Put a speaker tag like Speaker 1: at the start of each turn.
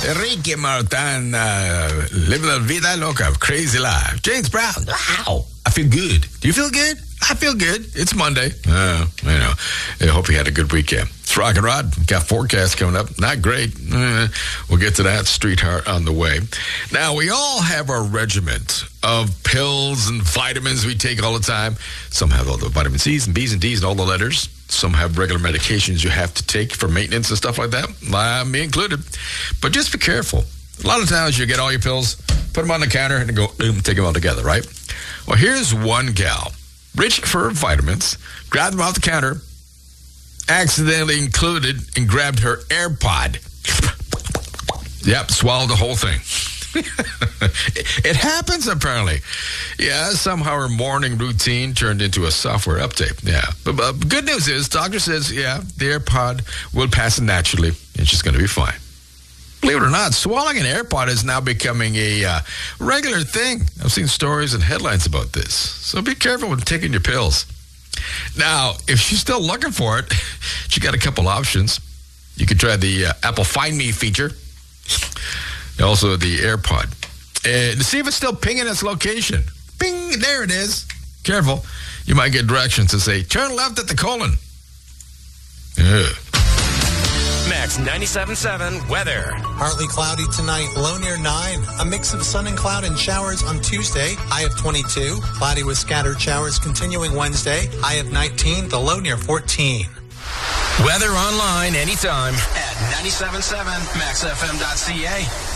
Speaker 1: Ricky Martin, living la vida loca, crazy life. James Brown, wow, I feel good. Do you feel good? I feel good. It's Monday. I hope you had a good weekend. It's Rock and Rod. Got forecast coming up. Not great. We'll get to that. Street Heart on the way. Now, we all have our regiment of pills and vitamins we take all the time. Some have all the vitamin C's and B's and D's and all the letters. Some have regular medications you have to take for maintenance and stuff like that. Me included. But just be careful. A lot of times you get all your pills, put them on the counter, and go, take them all together, right? Well, here's one gal reaching for vitamins, grabbed them off the counter, accidentally included and grabbed her AirPod. Yep, swallowed the whole thing. It happens, apparently. Yeah, somehow her morning routine turned into a software update. Yeah, but good news is, doctor says, the AirPod will pass naturally, and she's going to be fine. Believe it or not, swallowing an AirPod is now becoming a regular thing. I've seen stories and headlines about this. So be careful when taking your pills. Now, if she's still looking for it, she got a couple options. You could try the Apple Find Me feature. Also the AirPod. To see if it's still pinging its location. Ping, there it is. Careful. You might get directions to say, turn left at the colon. Yeah.
Speaker 2: Max 97.7 weather.
Speaker 3: Partly cloudy tonight, low near 9. A mix of sun and cloud and showers on Tuesday, high of 22. Cloudy with scattered showers continuing Wednesday, high of 19, the low near 14.
Speaker 2: Weather online anytime at 97.7maxfm.ca.